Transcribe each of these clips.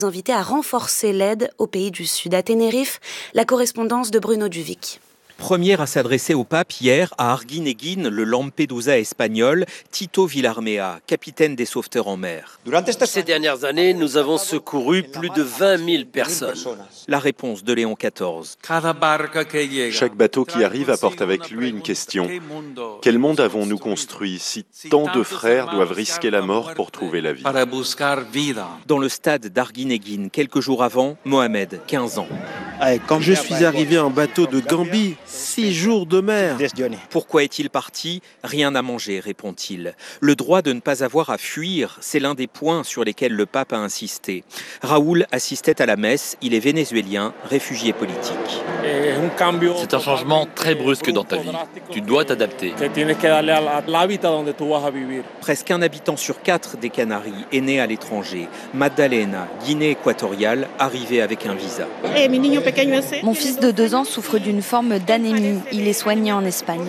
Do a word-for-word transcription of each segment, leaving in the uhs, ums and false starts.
Invité à renforcer l'aide aux pays du Sud. À Tenerife, la correspondance de Bruno Duvic. Premier à s'adresser au pape hier à Arguineguín, le Lampedusa espagnol, Tito Villarmea, capitaine des sauveteurs en mer. Ces dernières années, nous avons secouru plus de vingt mille personnes. La réponse de Léon quatorze. Chaque bateau qui arrive apporte avec lui une question. Quel monde avons-nous construit si tant de frères doivent risquer la mort pour trouver la vie? Dans le stade d'Arguineguín, quelques jours avant, Mohamed, quinze ans. Je suis arrivé en bateau de Gambie, six jours de mer. Pourquoi est-il parti? Rien à manger, répond-il. Le droit de ne pas avoir à fuir, c'est l'un des points sur lesquels le pape a insisté. Raoul assistait à la messe, il est vénézuélien, réfugié politique. C'est un changement très brusque dans ta vie. Tu dois t'adapter. Presque un habitant sur quatre des Canaries est né à l'étranger. Magdalena, Guinée équatoriale, arrivée avec un visa. Mon fils de deux ans souffre d'une forme d'anémie. Il est soigné en Espagne.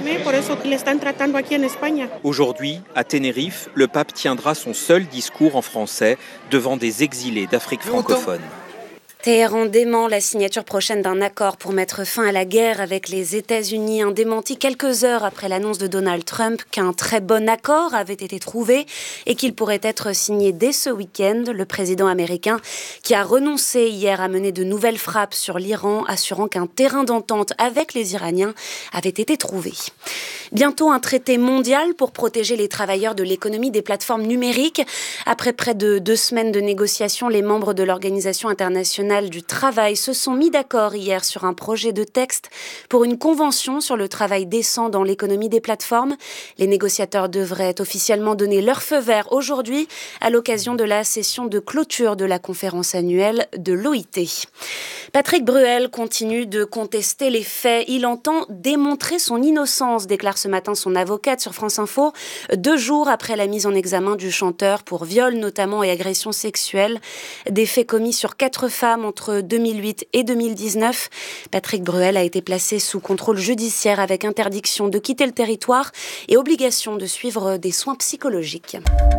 Aujourd'hui, à Tenerife, le pape tiendra son seul discours en français devant des exilés d'Afrique francophone. Téhéran dément la signature prochaine d'un accord pour mettre fin à la guerre avec les États-Unis. Un démenti quelques heures après l'annonce de Donald Trump qu'un très bon accord avait été trouvé et qu'il pourrait être signé dès ce week-end. Le président américain qui a renoncé hier à mener de nouvelles frappes sur l'Iran, assurant qu'un terrain d'entente avec les Iraniens avait été trouvé. Bientôt un traité mondial pour protéger les travailleurs de l'économie des plateformes numériques. Après près de deux semaines de négociations, les membres de l'Organisation internationale du travail se sont mis d'accord hier sur un projet de texte pour une convention sur le travail décent dans l'économie des plateformes. Les négociateurs devraient officiellement donner leur feu vert aujourd'hui à l'occasion de la session de clôture de la conférence annuelle de l'O I T. Patrick Bruel continue de contester les faits. Il entend démontrer son innocence, déclare ce matin son avocate sur France Info, deux jours après la mise en examen du chanteur pour viol notamment et agression sexuelle. Des faits commis sur quatre femmes entre deux mille huit et deux mille dix-neuf. Patrick Bruel a été placé sous contrôle judiciaire avec interdiction de quitter le territoire et obligation de suivre des soins psychologiques.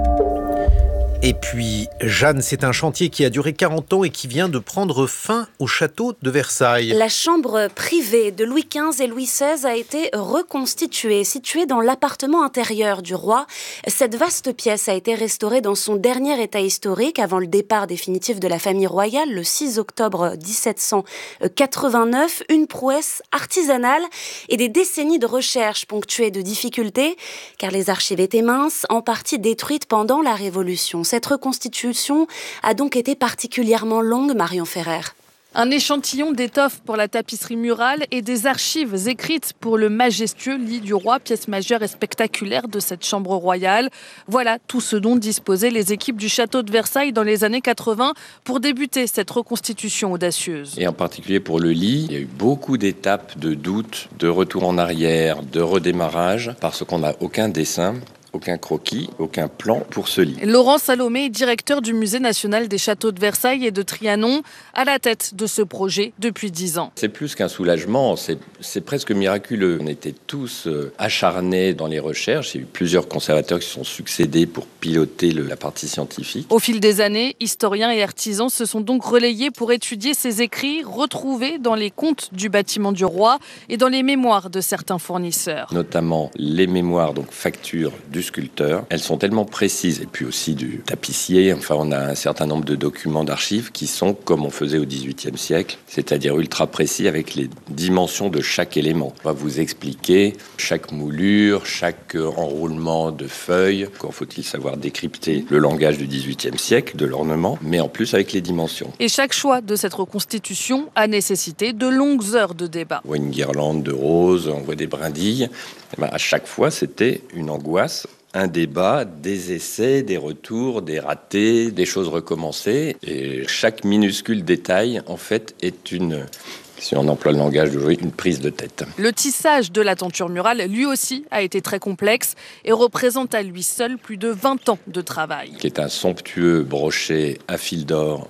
Et puis, Jeanne, c'est un chantier qui a duré quarante ans et qui vient de prendre fin au château de Versailles. La chambre privée de Louis quinze et Louis seize a été reconstituée. Située dans l'appartement intérieur du roi, cette vaste pièce a été restaurée dans son dernier état historique avant le départ définitif de la famille royale le six octobre dix-sept cent quatre-vingt-neuf. Une prouesse artisanale et des décennies de recherche ponctuées de difficultés, car les archives étaient minces, en partie détruites pendant la Révolution. Cette reconstitution a donc été particulièrement longue, Marion Ferrer. Un échantillon d'étoffe pour la tapisserie murale et des archives écrites pour le majestueux lit du roi, pièce majeure et spectaculaire de cette chambre royale. Voilà tout ce dont disposaient les équipes du château de Versailles dans les années quatre-vingts pour débuter cette reconstitution audacieuse. Et en particulier pour le lit, il y a eu beaucoup d'étapes de doute, de retour en arrière, de redémarrage, parce qu'on n'a aucun dessin. Aucun croquis, aucun plan pour ce lit. Laurent Salomé est directeur du Musée national des châteaux de Versailles et de Trianon, à la tête de ce projet depuis dix ans. C'est plus qu'un soulagement, c'est, c'est presque miraculeux. On était tous acharnés dans les recherches. Il y a eu plusieurs conservateurs qui se sont succédés pour piloter le, la partie scientifique. Au fil des années, historiens et artisans se sont donc relayés pour étudier ces écrits retrouvés dans les comptes du bâtiment du roi et dans les mémoires de certains fournisseurs. Notamment les mémoires, donc factures du sculpteur. Elles sont tellement précises, et puis aussi du tapissier. Enfin, on a un certain nombre de documents d'archives qui sont comme on faisait au dix-huitième siècle, c'est-à-dire ultra précis avec les dimensions de chaque élément. On va vous expliquer chaque moulure, chaque enroulement de feuilles. Encore faut-il savoir décrypter le langage du dix-huitième siècle, de l'ornement, mais en plus avec les dimensions. Et chaque choix de cette reconstitution a nécessité de longues heures de débat. On voit une guirlande de roses, on voit des brindilles. Et ben, à chaque fois, c'était une angoisse. Un débat, des essais, des retours, des ratés, des choses recommencées. Et chaque minuscule détail, en fait, est une, si on emploie le langage d'aujourd'hui, une prise de tête. Le tissage de la tenture murale, lui aussi, a été très complexe et représente à lui seul plus de vingt ans de travail. Qui est un somptueux brochet à fil d'or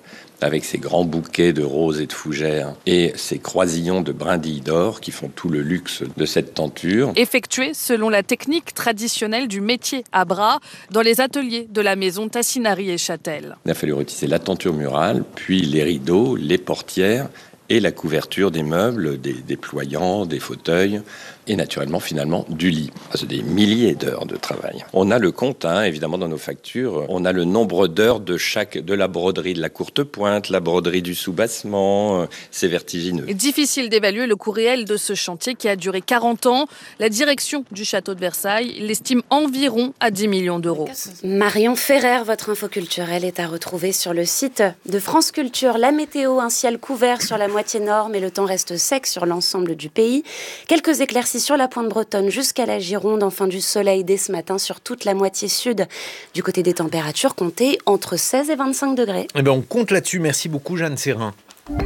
avec ses grands bouquets de roses et de fougères et ses croisillons de brindilles d'or qui font tout le luxe de cette tenture. Effectué selon la technique traditionnelle du métier à bras dans les ateliers de la maison Tassinari et Châtel. Il a fallu retisser la tenture murale, puis les rideaux, les portières et la couverture des meubles, des, des pliants, des fauteuils et naturellement finalement du lit. C'est des milliers d'heures de travail. On a le compte, hein, évidemment dans nos factures, on a le nombre d'heures de chaque, de la broderie de la courte pointe, la broderie du soubassement, c'est vertigineux. Et difficile d'évaluer le coût réel de ce chantier qui a duré quarante ans. La direction du château de Versailles l'estime environ à dix millions d'euros. Marion Ferrer, votre info culturelle est à retrouver sur le site de France Culture. La météo, un ciel couvert sur la moitié nord, mais le temps reste sec sur l'ensemble du pays. Quelques éclaircies sur la pointe bretonne jusqu'à la Gironde, enfin du soleil dès ce matin sur toute la moitié sud. Du côté des températures, comptez entre seize et vingt-cinq degrés. Eh ben on compte là-dessus. Merci beaucoup, Jeanne Serrin.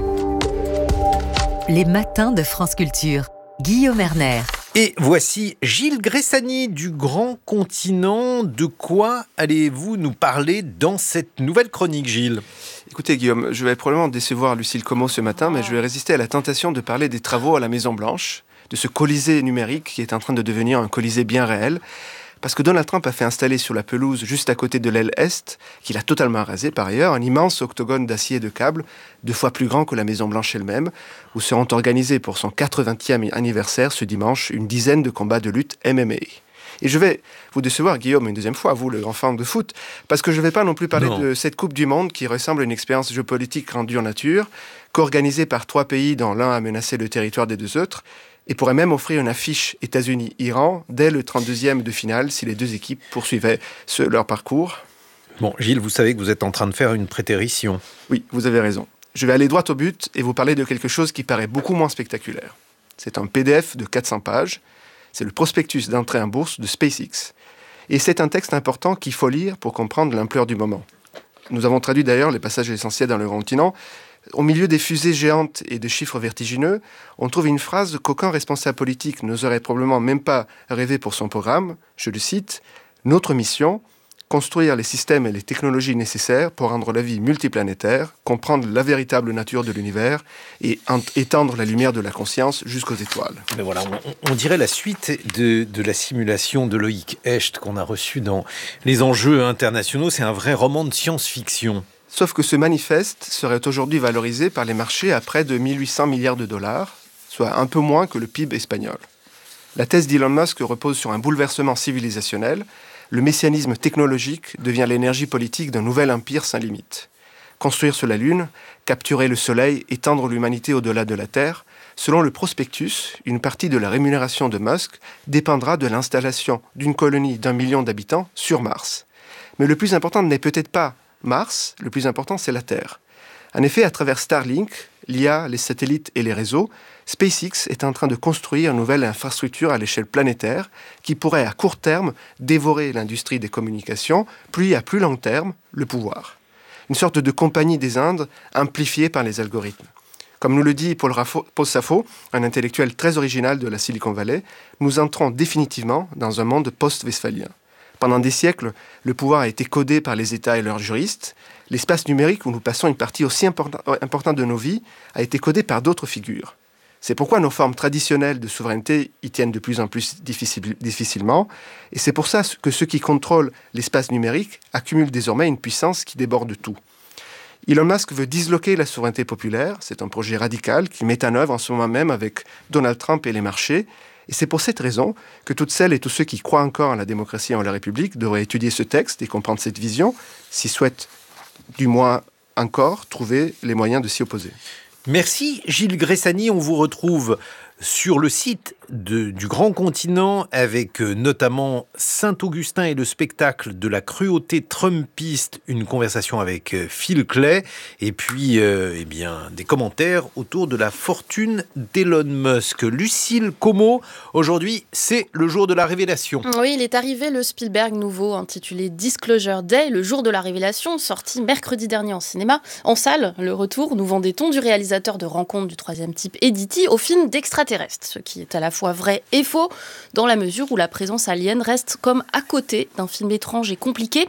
Les matins de France Culture. Guillaume Erner. Et voici Gilles Gressani du Grand Continent. De quoi allez-vous nous parler dans cette nouvelle chronique, Gilles ? Écoutez Guillaume, je vais probablement décevoir Lucille Como ce matin, mais je vais résister à la tentation de parler des travaux à la Maison-Blanche, de ce colisée numérique qui est en train de devenir un colisée bien réel. Parce que Donald Trump a fait installer sur la pelouse, juste à côté de l'aile Est, qu'il a totalement rasé par ailleurs, un immense octogone d'acier et de câbles, deux fois plus grand que la Maison-Blanche elle-même, où seront organisés pour son quatre-vingtième anniversaire ce dimanche une dizaine de combats de lutte M M A. Et je vais vous décevoir, Guillaume, une deuxième fois, vous, le grand fan de foot, parce que je ne vais pas non plus parler non. de cette Coupe du Monde qui ressemble à une expérience géopolitique rendue en nature, co-organisée par trois pays dont l'un a menacé le territoire des deux autres, et pourrait même offrir une affiche États-Unis-Iran dès le trente-deuxième de finale si les deux équipes poursuivaient ce, leur parcours. Bon, Gilles, vous savez que vous êtes en train de faire une prétérition. Oui, vous avez raison. Je vais aller droit au but et vous parler de quelque chose qui paraît beaucoup moins spectaculaire. C'est un P D F de quatre cents pages. C'est le prospectus d'entrée en bourse de SpaceX. Et c'est un texte important qu'il faut lire pour comprendre l'ampleur du moment. Nous avons traduit d'ailleurs les passages essentiels dans le continent. Au milieu des fusées géantes et des chiffres vertigineux, on trouve une phrase qu'aucun responsable politique n'oserait probablement même pas rêver pour son programme. Je le cite, « Notre mission, construire les systèmes et les technologies nécessaires pour rendre la vie multiplanétaire, comprendre la véritable nature de l'univers et étendre la lumière de la conscience jusqu'aux étoiles. » Mais voilà, on, on dirait la suite de, de la simulation de Loïc Hecht qu'on a reçue dans les enjeux internationaux. C'est un vrai roman de science-fiction. Sauf que ce manifeste serait aujourd'hui valorisé par les marchés à près de mille huit cents milliards de dollars, soit un peu moins que le P I B espagnol. La thèse d'Elon Musk repose sur un bouleversement civilisationnel. Le messianisme technologique devient l'énergie politique d'un nouvel empire sans limite. Construire sur la Lune, capturer le Soleil, étendre l'humanité au-delà de la Terre, selon le prospectus, une partie de la rémunération de Musk dépendra de l'installation d'une colonie d'un million d'habitants sur Mars. Mais le plus important n'est peut-être pas Mars, le plus important, c'est la Terre. En effet, à travers Starlink, l'I A, les satellites et les réseaux, SpaceX est en train de construire une nouvelle infrastructure à l'échelle planétaire qui pourrait à court terme dévorer l'industrie des communications, puis à plus long terme, le pouvoir. Une sorte de compagnie des Indes amplifiée par les algorithmes. Comme nous le dit Paul, Raffo, Paul Saffo, un intellectuel très original de la Silicon Valley, nous entrons définitivement dans un monde post-westphalien. Pendant des siècles, le pouvoir a été codé par les États et leurs juristes. L'espace numérique où nous passons une partie aussi importante de nos vies a été codé par d'autres figures. C'est pourquoi nos formes traditionnelles de souveraineté y tiennent de plus en plus difficile, difficilement. Et c'est pour ça que ceux qui contrôlent l'espace numérique accumulent désormais une puissance qui déborde tout. Elon Musk veut disloquer la souveraineté populaire. C'est un projet radical qu'il met en œuvre en ce moment même avec Donald Trump et les marchés. Et c'est pour cette raison que toutes celles et tous ceux qui croient encore en la démocratie et en la République devraient étudier ce texte et comprendre cette vision, s'ils souhaitent, du moins encore, trouver les moyens de s'y opposer. Merci Gilles Gressani, on vous retrouve sur le site de, du Grand Continent avec euh, notamment Saint-Augustin et le spectacle de la cruauté trumpiste, une conversation avec euh, Phil Clay et puis euh, eh bien, des commentaires autour de la fortune d'Elon Musk. Lucille Como, aujourd'hui c'est le jour de la révélation. Oui, il est arrivé le Spielberg nouveau intitulé Disclosure Day, le jour de la révélation, sorti mercredi dernier en cinéma. En salle, le retour, nous vendait-on, du réalisateur de Rencontre du troisième type Edity au film d'extraterrestres, ce qui est à la fois vrai et faux, dans la mesure où la présence alien reste comme à côté d'un film étrange et compliqué.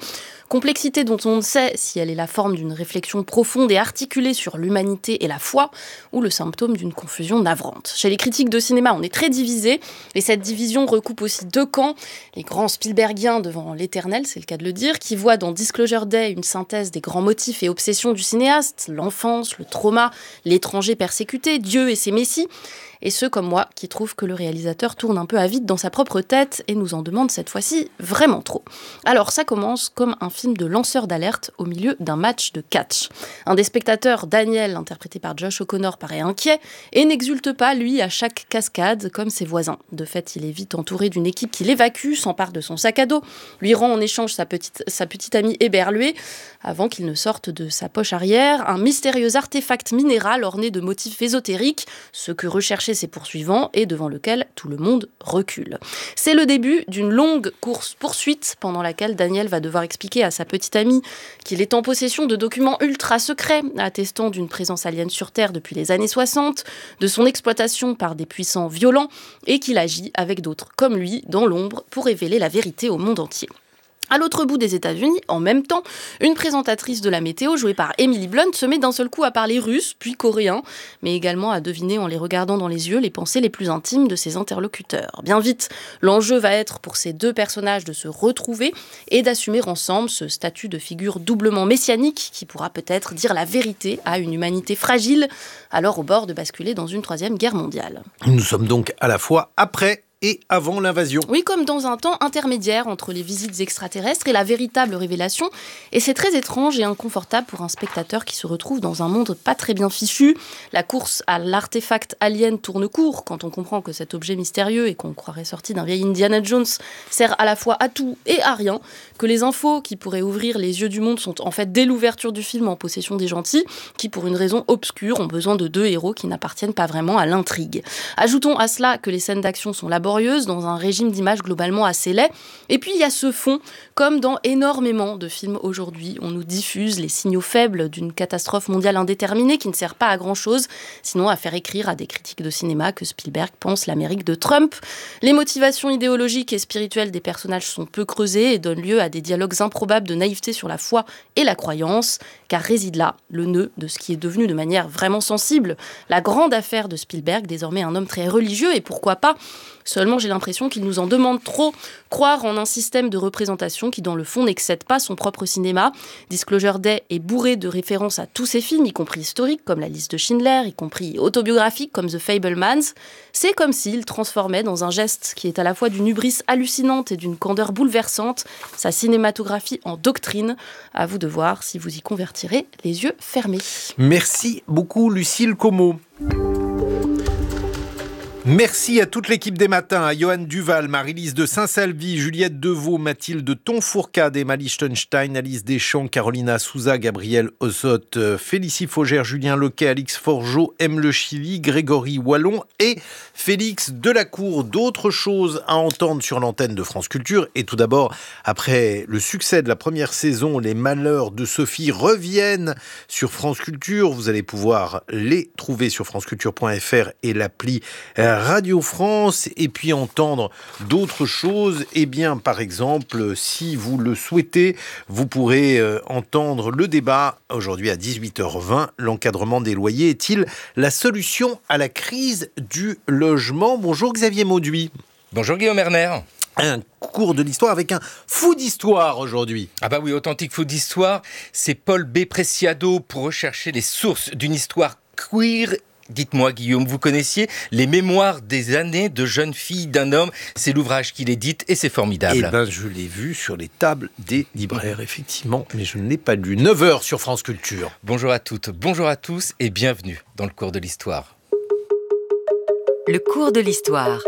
Complexité dont on ne sait si elle est la forme d'une réflexion profonde et articulée sur l'humanité et la foi, ou le symptôme d'une confusion navrante. Chez les critiques de cinéma, on est très divisé, et cette division recoupe aussi deux camps. Les grands Spielbergiens devant l'éternel, c'est le cas de le dire, qui voient dans Disclosure Day une synthèse des grands motifs et obsessions du cinéaste, l'enfance, le trauma, l'étranger persécuté, Dieu et ses messies, et ceux comme moi qui trouvent que le réalisateur tourne un peu à vide dans sa propre tête et nous en demande cette fois-ci vraiment trop. Alors ça commence comme un film de lanceur d'alerte au milieu d'un match de catch. Un des spectateurs, Daniel, interprété par Josh O'Connor, paraît inquiet et n'exulte pas, lui, à chaque cascade comme ses voisins. De fait, il est vite entouré d'une équipe qui l'évacue, s'empare de son sac à dos, lui rend en échange sa petite, sa petite amie éberluée, avant qu'il ne sorte de sa poche arrière un mystérieux artefact minéral orné de motifs ésotériques, ce que recherchaient ses poursuivants et devant lequel tout le monde recule. C'est le début d'une longue course-poursuite pendant laquelle Daniel va devoir expliquer à sa petite amie qu'il est en possession de documents ultra secrets attestant d'une présence alien sur Terre depuis les années soixante, de son exploitation par des puissants violents et qu'il agit avec d'autres comme lui dans l'ombre pour révéler la vérité au monde entier. À l'autre bout des États-Unis, en même temps, une présentatrice de la météo, jouée par Emily Blunt, se met d'un seul coup à parler russe, puis coréen, mais également à deviner en les regardant dans les yeux les pensées les plus intimes de ses interlocuteurs. Bien vite, l'enjeu va être pour ces deux personnages de se retrouver et d'assumer ensemble ce statut de figure doublement messianique qui pourra peut-être dire la vérité à une humanité fragile, alors au bord de basculer dans une troisième guerre mondiale. Nous sommes donc à la fois après et avant l'invasion. Oui, comme dans un temps intermédiaire entre les visites extraterrestres et la véritable révélation. Et c'est très étrange et inconfortable pour un spectateur qui se retrouve dans un monde pas très bien fichu. La course à l'artefact alien tourne court quand on comprend que cet objet mystérieux et qu'on croirait sorti d'un vieil Indiana Jones sert à la fois à tout et à rien, que les infos qui pourraient ouvrir les yeux du monde sont en fait dès l'ouverture du film en possession des gentils, qui pour une raison obscure ont besoin de deux héros qui n'appartiennent pas vraiment à l'intrigue. Ajoutons à cela que les scènes d'action sont laborieuses dans un régime d'images globalement assez laid. Et puis il y a ce fond, comme dans énormément de films aujourd'hui, on nous diffuse les signaux faibles d'une catastrophe mondiale indéterminée qui ne sert pas à grand-chose, sinon à faire écrire à des critiques de cinéma que Spielberg pense l'Amérique de Trump. Les motivations idéologiques et spirituelles des personnages sont peu creusées et donnent lieu à des dialogues improbables de naïveté sur la foi et la croyance, car réside là le nœud de ce qui est devenu de manière vraiment sensible la grande affaire de Spielberg, désormais un homme très religieux et pourquoi pas. Seulement, j'ai l'impression qu'il nous en demande trop, croire en un système de représentation qui, dans le fond, n'excède pas son propre cinéma. Disclosure Day est bourré de références à tous ses films, y compris historiques, comme La Liste de Schindler, y compris autobiographiques, comme The Fabelmans. C'est comme s'il transformait dans un geste qui est à la fois d'une hubris hallucinante et d'une candeur bouleversante sa cinématographie en doctrine. À vous de voir si vous y convertirez les yeux fermés. Merci beaucoup, Lucille Como. Merci à toute l'équipe des matins, à Johan Duval, Marie-Lise de Saint-Salvi, Juliette Deveau, Mathilde Tonfourcade, Emma Lichtenstein, Alice Deschamps, Carolina Souza, Gabriel Ossotte, Félicie Faugère, Julien Lequet, Alix Forgeot, M. Le Chili, Grégory Wallon et Félix Delacour. D'autres choses à entendre sur l'antenne de France Culture. Et tout d'abord, après le succès de la première saison, les malheurs de Sophie reviennent sur France Culture. Vous allez pouvoir les trouver sur franceculture point f r et l'appli Radio France, et puis entendre d'autres choses. Eh bien, par exemple, si vous le souhaitez, vous pourrez euh, entendre le débat aujourd'hui à dix-huit heures vingt. L'encadrement des loyers est-il la solution à la crise du logement ? Bonjour Xavier Mauduit. Bonjour Guillaume Erner. Un cours de l'histoire avec un fou d'histoire aujourd'hui. Ah bah oui, authentique fou d'histoire, c'est Paul B. Preciado pour rechercher les sources d'une histoire queer. Dites-moi Guillaume, vous connaissiez Les Mémoires des années de jeunes filles d'un homme. C'est l'ouvrage qu'il édite et c'est formidable. Eh ben, je l'ai vu sur les tables des libraires, effectivement, mais je ne l'ai pas lu. neuf heures sur France Culture. Bonjour à toutes, bonjour à tous et bienvenue dans le cours de l'histoire. Le cours de l'histoire.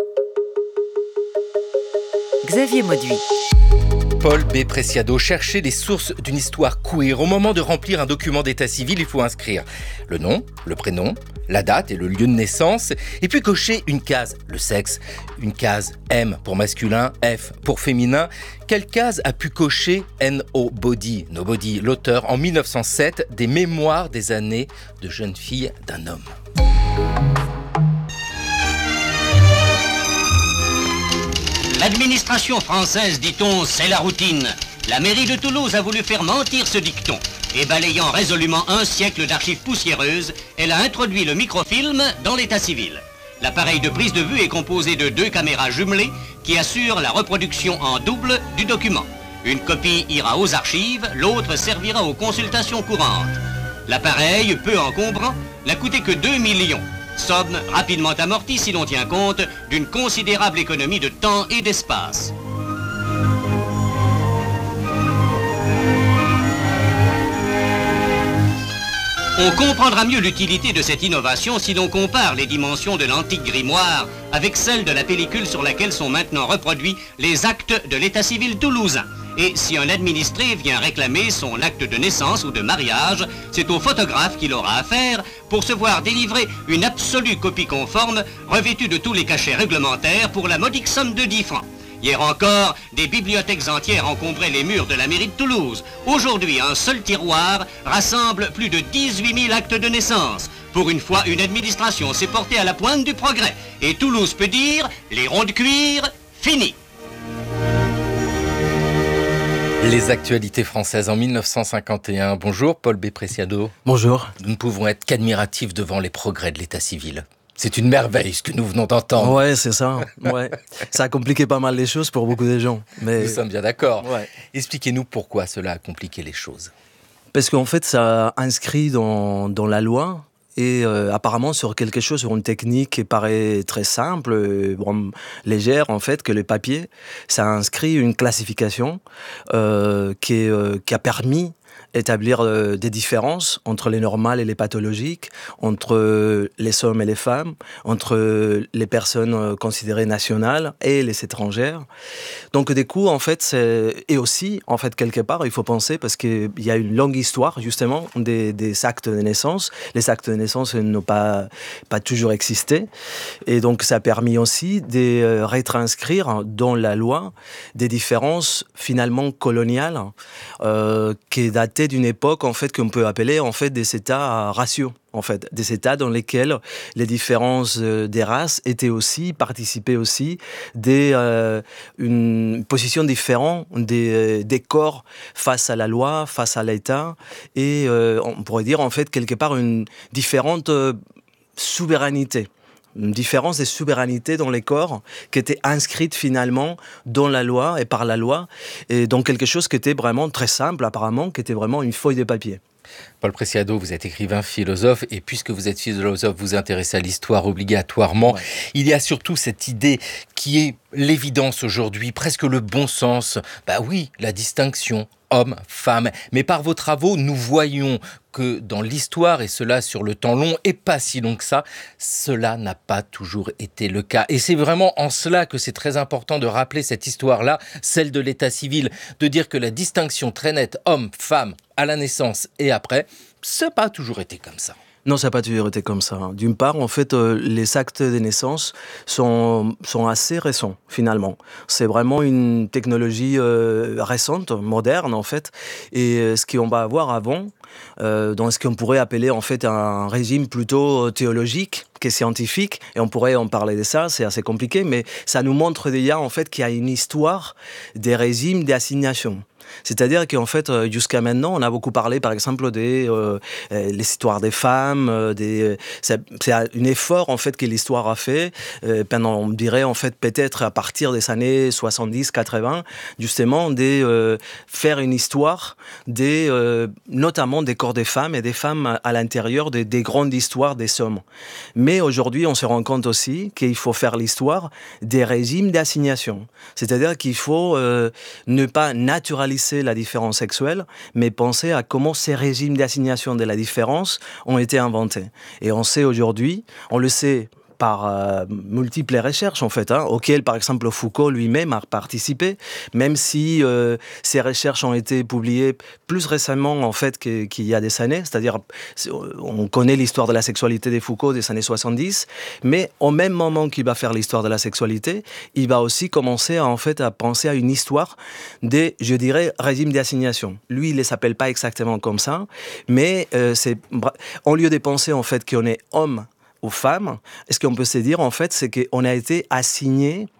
Xavier Mauduit. Paul B. Preciado, chercher les sources d'une histoire queer. Au moment de remplir un document d'état civil, il faut inscrire le nom, le prénom, la date et le lieu de naissance, et puis cocher une case, le sexe, une case M pour masculin, F pour féminin. Quelle case a pu cocher Nobody, Nobody, l'auteur en mille neuf cent sept des Mémoires des années de jeunes filles d'un homme. L'administration française, dit-on, c'est la routine. La mairie de Toulouse a voulu faire mentir ce dicton. Et balayant résolument un siècle d'archives poussiéreuses, elle a introduit le microfilm dans l'état civil. L'appareil de prise de vue est composé de deux caméras jumelées qui assurent la reproduction en double du document. Une copie ira aux archives, l'autre servira aux consultations courantes. L'appareil, peu encombrant, n'a coûté que deux millions. Somme rapidement amortie si l'on tient compte d'une considérable économie de temps et d'espace. On comprendra mieux l'utilité de cette innovation si l'on compare les dimensions de l'antique grimoire avec celles de la pellicule sur laquelle sont maintenant reproduits les actes de l'état civil toulousain. Et si un administré vient réclamer son acte de naissance ou de mariage, c'est au photographe qu'il aura affaire pour se voir délivrer une absolue copie conforme revêtue de tous les cachets réglementaires pour la modique somme de dix francs. Hier encore, des bibliothèques entières encombraient les murs de la mairie de Toulouse. Aujourd'hui, un seul tiroir rassemble plus de dix-huit mille actes de naissance. Pour une fois, une administration s'est portée à la pointe du progrès. Et Toulouse peut dire, les ronds de cuir, fini. Les actualités françaises en mille neuf cent cinquante et un. Bonjour, Paul B. Preciado. Bonjour. Nous ne pouvons être qu'admiratifs devant les progrès de l'état civil. C'est une merveille ce que nous venons d'entendre. Ouais, c'est ça. Ouais. Ça a compliqué pas mal les choses pour beaucoup de gens. Mais... Nous sommes bien d'accord. Ouais. Expliquez-nous pourquoi cela a compliqué les choses. Parce qu'en fait, ça inscrit dans, dans la loi et euh, apparemment sur quelque chose, sur une technique qui paraît très simple, euh, bon, légère en fait, que le papier, ça inscrit une classification euh, qui, est, euh, qui a permis établir euh, des différences entre les normales et les pathologiques, entre euh, les hommes et les femmes, entre euh, les personnes euh, considérées nationales et les étrangères. Donc du coup, en fait, c'est... et aussi, en fait, quelque part, il faut penser, parce qu'il y a une longue histoire, justement, des, des actes de naissance. Les actes de naissance n'ont pas, pas toujours existé. Et donc, ça a permis aussi de euh, rétranscrire dans la loi des différences, finalement, coloniales, euh, qui datent d'une époque en fait qu'on peut appeler en fait des états ratios, en fait des états dans lesquels les différences des races étaient aussi participaient aussi des euh, une position différente des, des corps face à la loi, face à l'État et euh, on pourrait dire en fait quelque part une différente euh, souveraineté. Une différence de souveraineté dans les corps qui était inscrite finalement dans la loi et par la loi, et donc quelque chose qui était vraiment très simple apparemment, qui était vraiment une feuille de papier. Paul Preciado, vous êtes écrivain, philosophe, et puisque vous êtes philosophe, vous vous intéressez à l'histoire obligatoirement. Ouais. Il y a surtout cette idée qui est l'évidence aujourd'hui, presque le bon sens. Bah oui, la distinction homme, femme. Mais par vos travaux, nous voyons que dans l'histoire, et cela sur le temps long, et pas si long que ça, cela n'a pas toujours été le cas. Et c'est vraiment en cela que c'est très important de rappeler cette histoire-là, celle de l'état civil, de dire que la distinction très nette homme, femme, à la naissance et après, ça n'a pas toujours été comme ça. Non, ça n'a pas toujours été comme ça. D'une part, en fait, euh, les actes de naissance sont, sont assez récents, finalement. C'est vraiment une technologie euh, récente, moderne, en fait. Et euh, ce qu'on va avoir avant, euh, dans ce qu'on pourrait appeler, en fait, un régime plutôt théologique que scientifique, et on pourrait en parler de ça, c'est assez compliqué, mais ça nous montre déjà, en fait, qu'il y a une histoire des régimes d'assignation. C'est-à-dire qu'en fait, jusqu'à maintenant, on a beaucoup parlé, par exemple, des euh, les histoires des femmes. Euh, des, c'est, c'est un effort en fait que l'histoire a fait euh, pendant, on dirait en fait peut-être à partir des années soixante-dix quatre-vingts, justement, de euh, faire une histoire des, euh, notamment des corps des femmes et des femmes à, à l'intérieur des, des grandes histoires des hommes. Mais aujourd'hui, on se rend compte aussi qu'il faut faire l'histoire des régimes d'assignation. C'est-à-dire qu'il faut euh, ne pas naturaliser la différence sexuelle, mais penser à comment ces régimes d'assignation de la différence ont été inventés. Et on sait aujourd'hui, on le sait par euh, multiples recherches en fait, hein, auxquelles par exemple Foucault lui-même a participé, même si euh, ces recherches ont été publiées plus récemment en fait que, qu'il y a des années, c'est-à-dire on connaît l'histoire de la sexualité de Foucault des années soixante-dix, mais au même moment qu'il va faire l'histoire de la sexualité, il va aussi commencer à, en fait, à penser à une histoire des, je dirais, régimes d'assignation. Lui, il ne s'appelle pas exactement comme ça, mais euh, c'est, au lieu de penser en fait qu'on est homme aux femmes, ce qu'on peut se dire, en fait, c'est qu'on a été assigné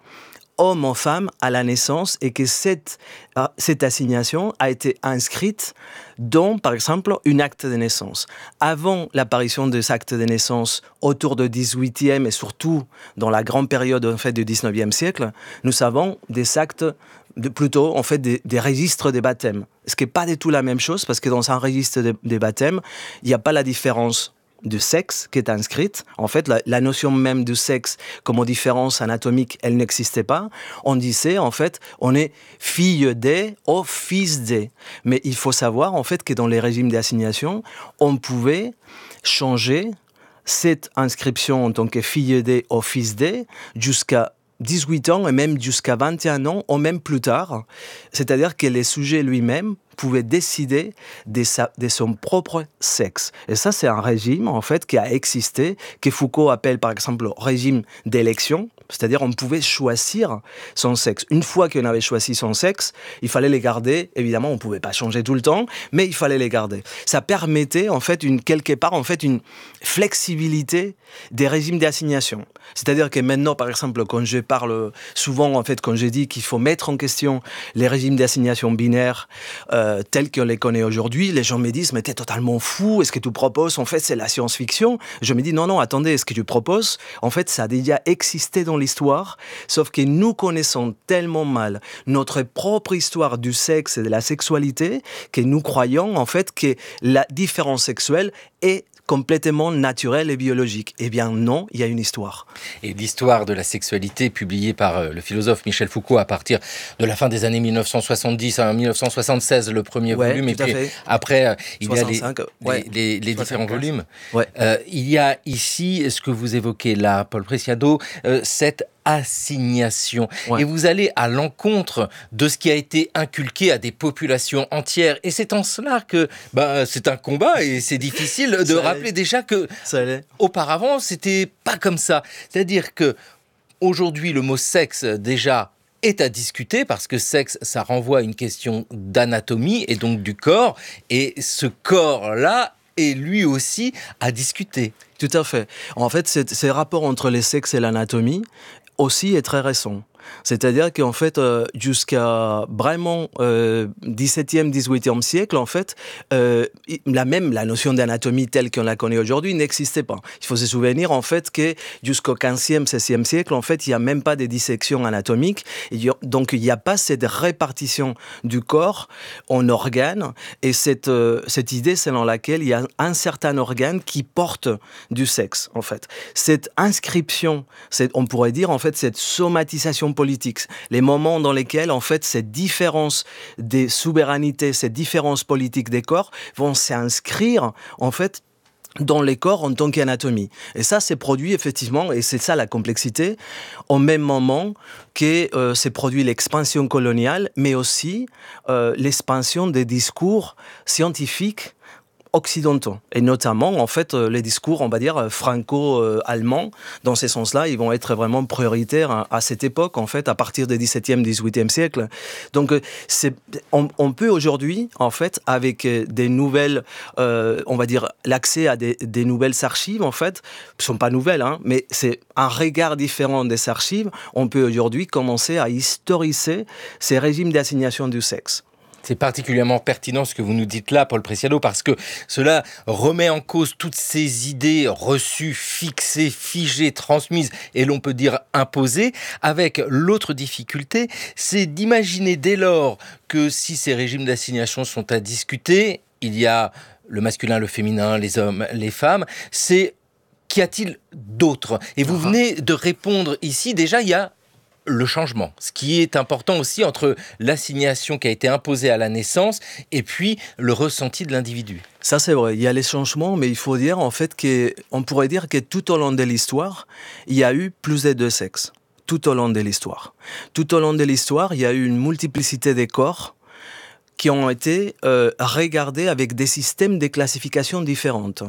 homme ou femme à la naissance et que cette, cette assignation a été inscrite dans, par exemple, un acte de naissance. Avant l'apparition des actes de naissance autour du dix-huitième et surtout dans la grande période en fait, du dix-neuvième siècle, nous avons des actes, de, plutôt en fait, des, des registres des baptêmes. Ce qui n'est pas du tout la même chose parce que dans un registre des, des baptêmes, il n'y a pas la différence de sexe qui est inscrite. En fait, la, la notion même de sexe comme différence anatomique, elle n'existait pas. On disait, en fait, on est fille de ou fils de. Mais il faut savoir, en fait, que dans les régimes d'assignation, on pouvait changer cette inscription en tant que fille de ou fils de jusqu'à dix-huit ans et même jusqu'à vingt et un ans ou même plus tard. C'est-à-dire que le sujet lui-même pouvait décider de, sa, de son propre sexe. Et ça, c'est un régime, en fait, qui a existé, que Foucault appelle, par exemple, le régime d'élection. C'est-à-dire, on pouvait choisir son sexe. Une fois qu'on avait choisi son sexe, il fallait les garder. Évidemment, on ne pouvait pas changer tout le temps, mais il fallait les garder. Ça permettait, en fait, une, quelque part, en fait, une flexibilité des régimes d'assignation. C'est-à-dire que maintenant, par exemple, quand je parle souvent, en fait, quand je dis qu'il faut mettre en question les régimes d'assignation binaires euh, tels qu'on les connaît aujourd'hui, les gens me disent « mais t'es totalement fou, est-ce que tu proposes, en fait, c'est la science-fiction ?» Je me dis « non, non, attendez, ce que tu proposes, en fait, ça a déjà existé dans l'histoire, sauf que nous connaissons tellement mal notre propre histoire du sexe et de la sexualité que nous croyons, en fait, que la différence sexuelle est complètement naturel et biologique. Eh bien non, il y a une histoire. Et l'histoire de la sexualité publiée par le philosophe Michel Foucault à partir de la fin des années mille neuf cent soixante-dix à mille neuf cent soixante-seize, le premier ouais, volume, et puis après, il soixante-cinq, y a les, ouais. les, les, les différents volumes. Ouais. Euh, il y a ici, ce que vous évoquez là, Paul Preciado, euh, cette assignation. Ouais. Et vous allez à l'encontre de ce qui a été inculqué à des populations entières. Et c'est en cela que bah, c'est un combat et c'est difficile de rappeler allait. déjà que auparavant, c'était pas comme ça. C'est-à-dire que aujourd'hui, le mot sexe, déjà, est à discuter parce que sexe, ça renvoie à une question d'anatomie et donc du corps. Et ce corps-là est lui aussi à discuter. Tout à fait. En fait, ces rapports entre les sexes et l'anatomie aussi est très récent. C'est-à-dire qu'en fait, euh, jusqu'à vraiment euh, dix-septième, dix-huitième siècle, en fait, euh, la même la notion d'anatomie telle qu'on la connaît aujourd'hui n'existait pas. Il faut se souvenir en fait que jusqu'au quinzième, seizième siècle, en fait, il n'y a même pas de dissection anatomique. Donc, il n'y a pas cette répartition du corps en organes. Et cette, euh, cette idée selon laquelle il y a un certain organe qui porte du sexe, en fait. Cette inscription, cette, on pourrait dire, en fait, cette somatisation politique, les moments dans lesquels, en fait, cette différence des souverainetés, cette différence politique des corps vont s'inscrire, en fait, dans les corps en tant qu'anatomie. Et ça, c'est produit effectivement, et c'est ça la complexité, au même moment que euh, c'est produit l'expansion coloniale, mais aussi euh, l'expansion des discours scientifiques occidentaux, et notamment, en fait, les discours, on va dire, franco-allemands, dans ces sens-là, ils vont être vraiment prioritaires à cette époque, en fait, à partir du dix-septième, dix-huitième siècle. Donc, c'est, on, on peut aujourd'hui, en fait, avec des nouvelles, euh, on va dire, l'accès à des, des nouvelles archives, en fait, ne sont pas nouvelles, hein, mais c'est un regard différent des archives, on peut aujourd'hui commencer à historiser ces régimes d'assignation du sexe. C'est particulièrement pertinent ce que vous nous dites là, Paul Preciado, parce que cela remet en cause toutes ces idées reçues, fixées, figées, transmises, et l'on peut dire imposées, avec l'autre difficulté, c'est d'imaginer dès lors que si ces régimes d'assignation sont à discuter, il y a le masculin, le féminin, les hommes, les femmes, c'est qu'y a-t-il d'autre ? Et vous venez de répondre ici, déjà, il y a le changement, ce qui est important aussi entre l'assignation qui a été imposée à la naissance et puis le ressenti de l'individu. Ça c'est vrai, il y a les changements, mais il faut dire en fait qu'on pourrait dire que tout au long de l'histoire, il y a eu plus de deux sexes, tout au long de l'histoire. Tout au long de l'histoire, il y a eu une multiplicité des corps qui ont été euh, regardés avec des systèmes de classification différentes.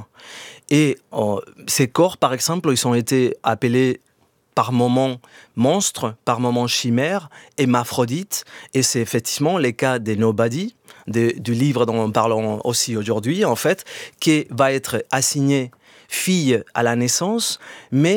Et euh, ces corps, par exemple, ils ont été appelés par moments monstres, par moments chimères, hémaphrodites, et c'est effectivement le cas des nobody, de, du livre dont nous parlons aussi aujourd'hui, en fait, qui va être assigné fille à la naissance, mais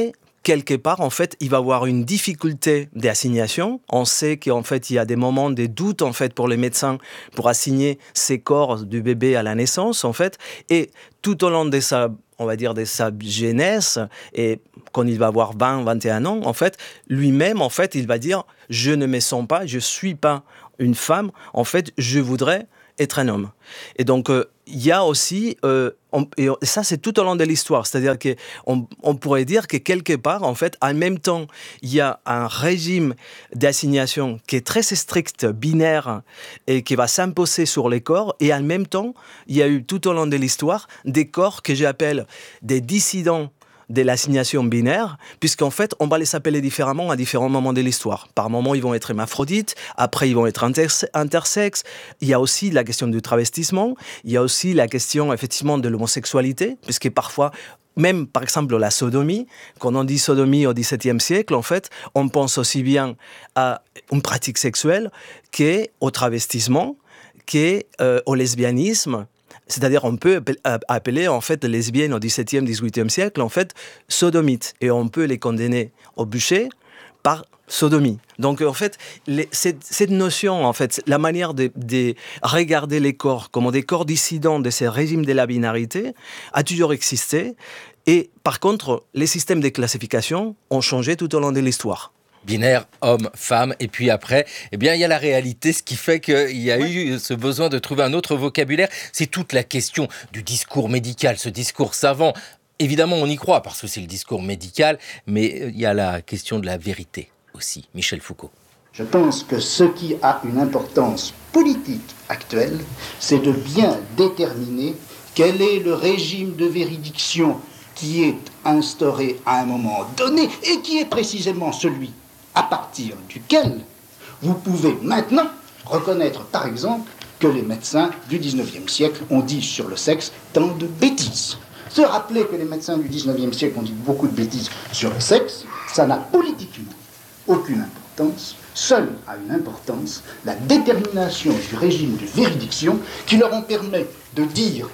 quelque part, en fait, il va y avoir une difficulté d'assignation. On sait qu'en fait, il y a des moments de doute, en fait, pour les médecins pour assigner ces corps du bébé à la naissance, en fait. Et tout au long de sa, on va dire, de sa jeunesse, et quand il va avoir vingt, vingt et un ans, en fait, lui-même, en fait, il va dire « je ne me sens pas, je ne suis pas une femme, en fait, je voudrais être un homme ». Et donc, il euh, y a aussi, euh, on, et ça c'est tout au long de l'histoire, c'est-à-dire qu'on on pourrait dire que quelque part, en fait, en même temps, il y a un régime d'assignation qui est très strict, binaire, et qui va s'imposer sur les corps, et en même temps, il y a eu tout au long de l'histoire des corps que j'appelle des dissidents de l'assignation binaire, puisqu'en fait, on va les appeler différemment à différents moments de l'histoire. Par moments, ils vont être hermaphrodites, après, ils vont être interse- intersexes. Il y a aussi la question du travestissement, il y a aussi la question, effectivement, de l'homosexualité, puisque parfois, même, par exemple, la sodomie, quand on dit sodomie au dix-septième siècle, en fait, on pense aussi bien à une pratique sexuelle qu'au travestissement, qu'au euh, lesbianisme. C'est-à-dire, on peut appeler, en fait, les lesbiennes au dix-septième, dix-huitième siècle, en fait, sodomites. Et on peut les condamner au bûcher par sodomie. Donc, en fait, les, cette, cette notion, en fait, la manière de, de regarder les corps comme des corps dissidents de ces régimes de la binarité a toujours existé. Et par contre, les systèmes de classification ont changé tout au long de l'histoire. Binaire, homme, femme, et puis après, eh bien, il y a la réalité, ce qui fait qu'il y a ouais. eu ce besoin de trouver un autre vocabulaire. C'est toute la question du discours médical, ce discours savant. Évidemment, on y croit, parce que c'est le discours médical, mais il y a la question de la vérité aussi. Michel Foucault. Je pense que ce qui a une importance politique actuelle, c'est de bien déterminer quel est le régime de véridiction qui est instauré à un moment donné et qui est précisément celui à partir duquel vous pouvez maintenant reconnaître, par exemple, que les médecins du dix-neuvième siècle ont dit sur le sexe tant de bêtises. Se rappeler que les médecins du dix-neuvième siècle ont dit beaucoup de bêtises sur le sexe, ça n'a politiquement aucune importance. Seule a une importance la détermination du régime de véridiction qui leur en permet de dire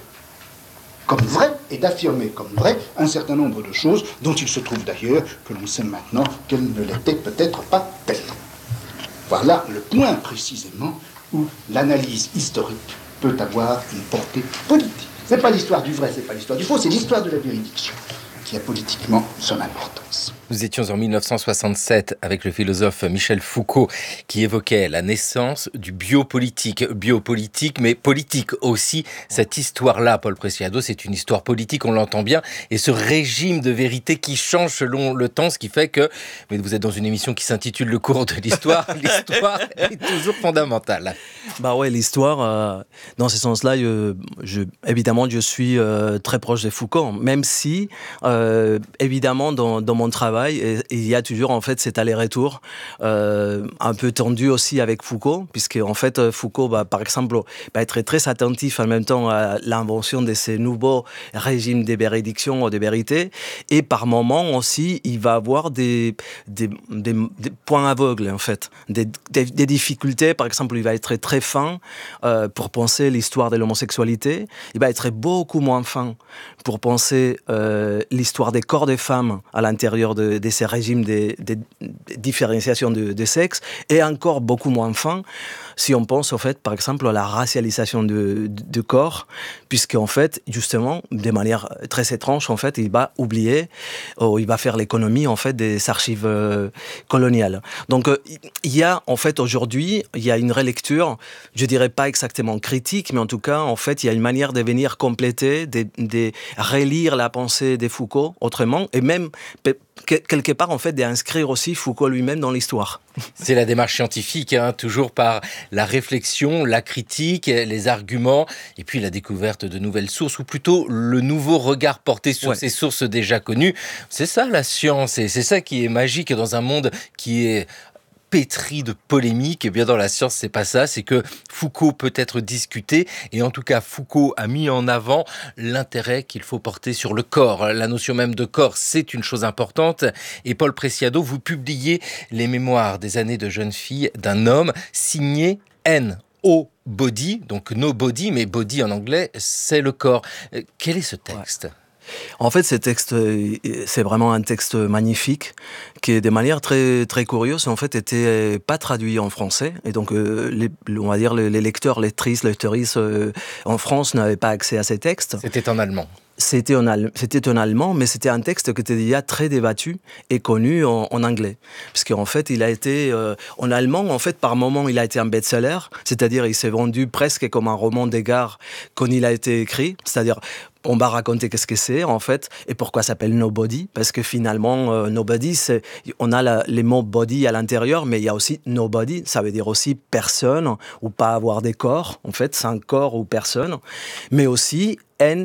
comme vrai et d'affirmer comme vrai un certain nombre de choses dont il se trouve d'ailleurs que l'on sait maintenant qu'elles ne l'étaient peut-être pas telles. Voilà le point précisément où l'analyse historique peut avoir une portée politique. Ce n'est pas l'histoire du vrai, ce n'est pas l'histoire du faux, c'est l'histoire de la véridiction qui a politiquement son importance. Nous étions en dix-neuf cent soixante-sept avec le philosophe Michel Foucault qui évoquait la naissance du biopolitique. Biopolitique, mais politique aussi. Cette histoire-là, Paul Preciado, c'est une histoire politique, on l'entend bien. Et ce régime de vérité qui change selon le temps, ce qui fait que... Mais vous êtes dans une émission qui s'intitule Le cours de l'histoire. L'histoire est toujours fondamentale. Bah ouais, l'histoire, euh, dans ce sens-là, je, je, évidemment, je suis euh, très proche de Foucault. Même si, euh, évidemment, dans, dans mon travail, Et, et il y a toujours en fait cet aller-retour euh, un peu tendu aussi avec Foucault, puisque en fait Foucault va par exemple va être très attentif en même temps à l'invention de ces nouveaux régimes de véridiction ou de vérité, et par moments aussi il va avoir des, des, des, des points aveugles en fait, des, des, des difficultés. Par exemple, il va être très fin euh, pour penser l'histoire de l'homosexualité, il va être beaucoup moins fin pour penser euh, l'histoire des corps des femmes à l'intérieur de, de ces régimes de, de, de différenciation de, de sexe, et encore beaucoup moins fin si on pense, en fait, par exemple, à la racialisation de, de, de corps, puisqu'en fait, justement, de manière très étrange, en fait, il va oublier, ou il va faire l'économie, en fait, des archives euh, coloniales. Donc, euh, il y a, en fait, aujourd'hui, il y a une relecture, je dirais pas exactement critique, mais en tout cas, en fait, il y a une manière de venir compléter, de, de relire la pensée de Foucault autrement, et même, quelque part, en fait, d'inscrire aussi Foucault lui-même dans l'histoire. C'est la démarche scientifique, hein, toujours par la réflexion, la critique, les arguments, et puis la découverte de nouvelles sources, ou plutôt le nouveau regard porté sur ouais. ces sources déjà connues. C'est ça la science, et c'est ça qui est magique dans un monde qui est pétri de polémiques. Et bien dans la science, c'est pas ça, c'est que Foucault peut être discuté, et en tout cas Foucault a mis en avant l'intérêt qu'il faut porter sur le corps. La notion même de corps, c'est une chose importante. Et Paul Preciado, vous publiez les mémoires des années de jeune fille d'un homme signé N O Body, donc no body, mais body en anglais, c'est le corps. Quel est ce texte ? Ouais. En fait, ce texte, c'est vraiment un texte magnifique qui, de manière très très curieuse, en fait, était pas traduit en français. Et donc, euh, les, on va dire les lecteurs, lectrices, lectrices euh, en France n'avaient pas accès à ces textes. C'était en allemand. C'était en, al- c'était en allemand, mais c'était un texte qui était déjà très débattu et connu en, en anglais. Parce qu'en fait, il a été... Euh, en allemand, en fait, par moment, il a été un best-seller. C'est-à-dire, il s'est vendu presque comme un roman d'égard quand il a été écrit. C'est-à-dire, on va raconter qu'est-ce que c'est, en fait, et pourquoi ça s'appelle Nobody. Parce que finalement, euh, Nobody, c'est, on a la, les mots body à l'intérieur, mais il y a aussi Nobody. Ça veut dire aussi personne, ou pas avoir des corps. En fait, c'est un corps ou personne. Mais aussi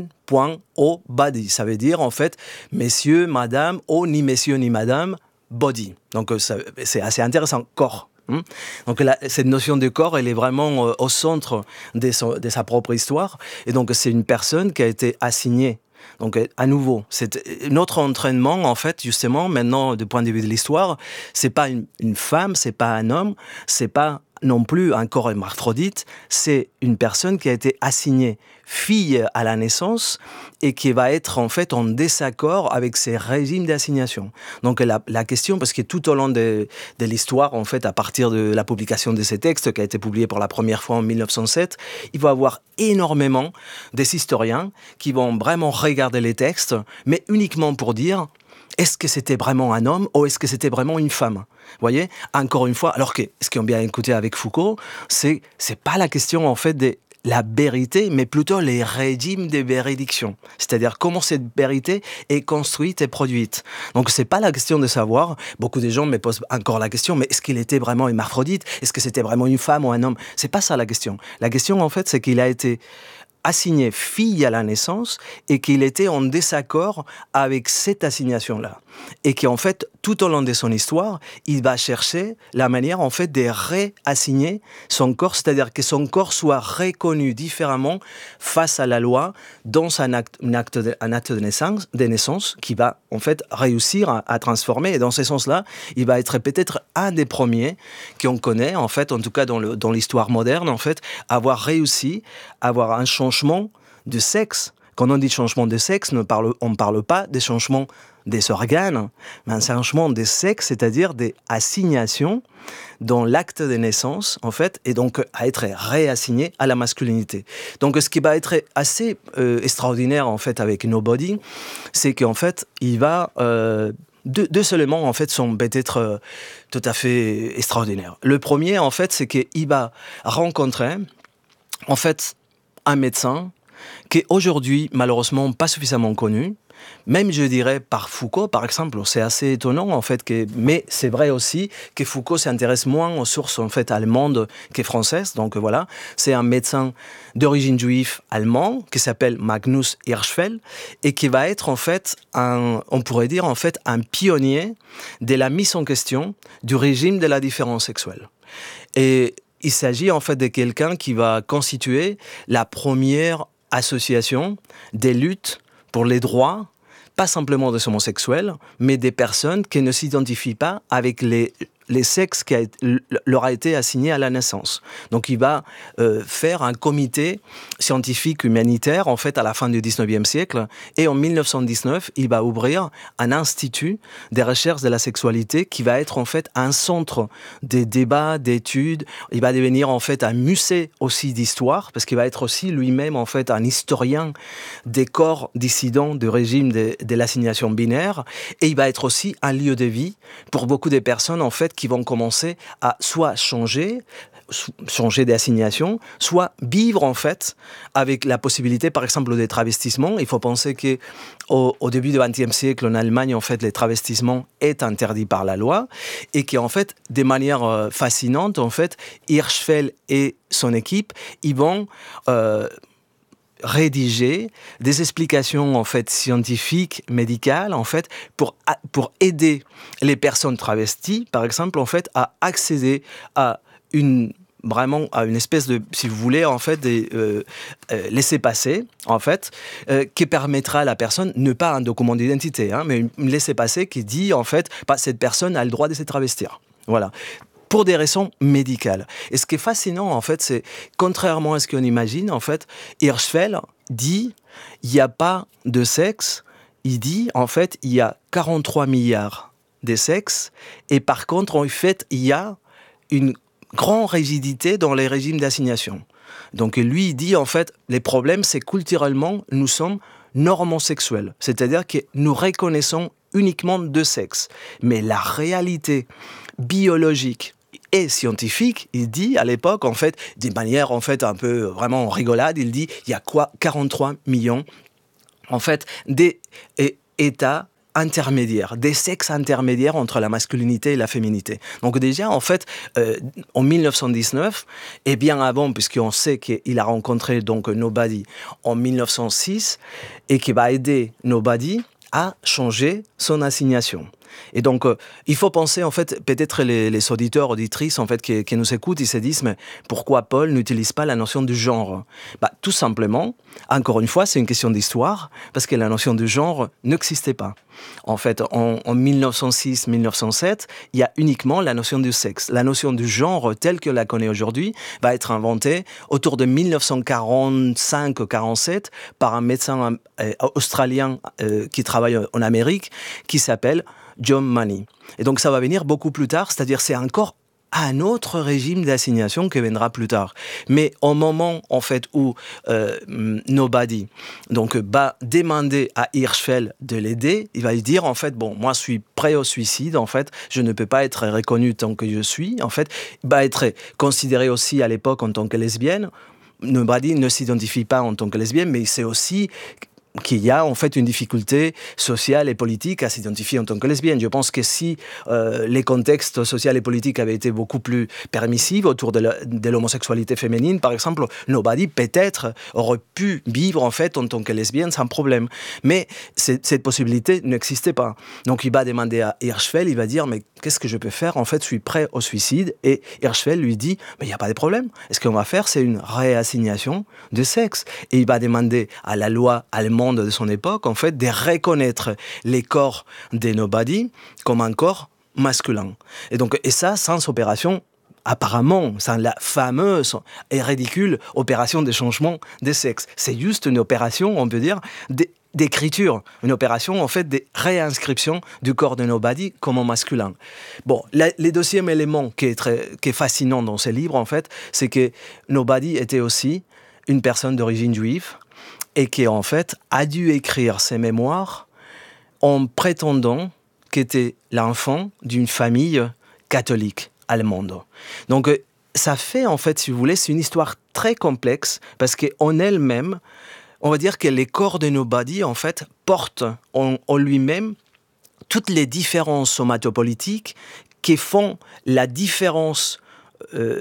N.O. body. Ça veut dire, en fait, messieurs, madame, ou ni messieurs ni madame, body. Donc, ça, c'est assez intéressant, corps. Donc la, cette notion de corps, elle est vraiment euh, au centre de, son, de sa propre histoire. Et donc c'est une personne qui a été assignée. Donc à nouveau, c'est notre entraînement, en fait, justement, maintenant, du point de vue de l'histoire, c'est pas une, une femme, c'est pas un homme, c'est pas non plus un corps hermaphrodite, c'est une personne qui a été assignée fille à la naissance et qui va être en fait en désaccord avec ces régimes d'assignation. Donc la, la question, parce que tout au long de, de l'histoire, en fait, à partir de la publication de ces textes, qui a été publié pour la première fois en mille neuf cent sept, il va y avoir énormément des historiens qui vont vraiment regarder les textes, mais uniquement pour dire est-ce que c'était vraiment un homme ou est-ce que c'était vraiment une femme? Vous voyez, encore une fois, alors que ce qu'on a bien écouté avec Foucault, c'est c'est pas la question en fait de la vérité, mais plutôt les régimes de véridiction. C'est-à-dire comment cette vérité est construite et produite. Donc c'est pas la question de savoir, beaucoup de gens me posent encore la question, mais est-ce qu'il était vraiment hermaphrodite? Est-ce que c'était vraiment une femme ou un homme? C'est pas ça la question. La question en fait, c'est qu'il a été assigné fille à la naissance et qu'il était en désaccord avec cette assignation-là. Et qu'en fait, tout au long de son histoire, il va chercher la manière en fait de réassigner son corps, c'est-à-dire que son corps soit reconnu différemment face à la loi dans un acte, un acte, de, un acte de, naissance, de naissance qui va en fait réussir à, à transformer. Et dans ce sens-là, il va être peut-être un des premiers qu'on connaît, en fait, en tout cas dans, le, dans l'histoire moderne, en fait, avoir réussi à avoir un changement de sexe. Quand on dit changement de sexe, on ne parle, on parle pas des changements des organes, mais un changement de sexe, c'est-à-dire des assignations dans l'acte de naissance, en fait, et donc à être réassigné à la masculinité. Donc ce qui va être assez euh, extraordinaire, en fait, avec Nobody, c'est qu'en fait, il va... Euh, Deux, deux éléments, en fait, sont peut-être euh, tout à fait extraordinaires. Le premier, en fait, c'est qu'il va rencontrer, en fait, un médecin qui est aujourd'hui, malheureusement, pas suffisamment connu. Même, je dirais, par Foucault, par exemple, c'est assez étonnant, en fait, que, mais c'est vrai aussi que Foucault s'intéresse moins aux sources, en fait, allemandes que françaises. Donc, voilà, c'est un médecin d'origine juive allemand qui s'appelle Magnus Hirschfeld et qui va être, en fait, un, on pourrait dire, en fait, un pionnier de la mise en question du régime de la différence sexuelle. Et il s'agit, en fait, de quelqu'un qui va constituer la première association des luttes pour les droits, pas simplement des homosexuels, mais des personnes qui ne s'identifient pas avec les, les sexes qui a, leur a été assigné à la naissance. Donc il va euh, faire un comité scientifique humanitaire, en fait, à la fin du dix-neuvième siècle, et en mille neuf cent dix-neuf, il va ouvrir un institut des recherches de la sexualité qui va être, en fait, un centre des débats, d'études. Il va devenir, en fait, un musée aussi d'histoire, parce qu'il va être aussi lui-même, en fait, un historien des corps dissidents du régime de, de l'assignation binaire, et il va être aussi un lieu de vie pour beaucoup de personnes, en fait, qui vont commencer à soit changer, changer d'assignation, soit vivre en fait avec la possibilité, par exemple, des travestissements. Il faut penser que au, au début du vingtième siècle, en Allemagne, en fait, les travestissements est interdit par la loi et qu'en fait, de manière euh, fascinante, en fait, Hirschfeld et son équipe, ils vont euh, rédiger des explications en fait scientifiques, médicales en fait pour pour aider les personnes travesties, par exemple, en fait, à accéder à une vraiment à une espèce de, si vous voulez, en fait, des euh, euh, laissez-passer, en fait, euh, qui permettra à la personne, ne pas un document d'identité, hein, mais une laissez-passer qui dit, en fait, bah, cette personne a le droit de se travestir. Voilà. Pour des raisons médicales. Et ce qui est fascinant, en fait, c'est, contrairement à ce qu'on imagine, en fait, Hirschfeld dit, il n'y a pas de sexe il dit, en fait, il y a quarante-trois milliards de sexes, et par contre, en fait, il y a une grande rigidité dans les régimes d'assignation. Donc lui, il dit, en fait, les problèmes, c'est culturellement, nous sommes normosexuels, c'est-à-dire que nous reconnaissons uniquement deux sexes. Mais la réalité biologique et scientifique, il dit à l'époque, en fait, d'une manière en fait un peu vraiment rigolade, il dit il y a quoi quarante-trois millions en fait d'états intermédiaires, des sexes intermédiaires entre la masculinité et la féminité. Donc déjà, en fait, euh, en dix-neuf cent dix-neuf, et bien avant, puisqu'on sait qu'il a rencontré donc Nobody en dix-neuf cent six, et qui va aider Nobody à changer son assignation. Et donc, euh, il faut penser, en fait, peut-être les, les auditeurs, auditrices, en fait, qui, qui nous écoutent, ils se disent, mais pourquoi Paul n'utilise pas la notion de genre ? Bah, tout simplement, encore une fois, c'est une question d'histoire, parce que la notion de genre n'existait pas. En fait, en, en dix-neuf cent six dix-neuf cent sept, il y a uniquement la notion du sexe. La notion du genre, telle que la connaît aujourd'hui, va être inventée autour de dix-neuf cent quarante-cinq quarante-sept par un médecin euh, australien euh, qui travaille en Amérique, qui s'appelle John Money. Et donc ça va venir beaucoup plus tard, c'est-à-dire c'est encore un autre régime d'assignation qui viendra plus tard. Mais au moment en fait où euh, Nobody donc va demander à Hirschfeld de l'aider, il va lui dire en fait bon moi je suis prêt au suicide en fait, je ne peux pas être reconnu tant que je suis en fait, il va être considéré aussi à l'époque en tant que lesbienne. Nobody ne s'identifie pas en tant que lesbienne, mais c'est aussi qu'il y a en fait une difficulté sociale et politique à s'identifier en tant que lesbienne. Je pense que si euh, les contextes sociaux et politiques avaient été beaucoup plus permissifs autour de, la, de l'homosexualité féminine, par exemple, Nobody peut-être aurait pu vivre en fait en tant que lesbienne sans problème. Mais cette possibilité n'existait pas. Donc il va demander à Hirschfeld, il va dire mais qu'est-ce que je peux faire ? En fait, je suis prêt au suicide. Et Hirschfeld lui dit mais il n'y a pas de problème. Et ce qu'on va faire, c'est une réassignation de sexe. Et il va demander à la loi allemande de son époque, en fait, de reconnaître les corps des Nobody comme un corps masculin. Et donc, et ça, sans opération, apparemment, sans la fameuse et ridicule opération de changement de sexe. C'est juste une opération, on peut dire, d'écriture, une opération, en fait, de réinscription du corps de Nobody comme masculin. Bon, la, le deuxième élément qui est, très, qui est fascinant dans ce livre, en fait, c'est que Nobody était aussi une personne d'origine juive, et qui, en fait, a dû écrire ses mémoires en prétendant qu'il était l'enfant d'une famille catholique allemande. Donc, ça fait, en fait, si vous voulez, c'est une histoire très complexe, parce qu'en elle-même, on va dire que les corps de Nobody, en fait, portent en, en lui-même toutes les différences somatopolitiques qui font la différence euh,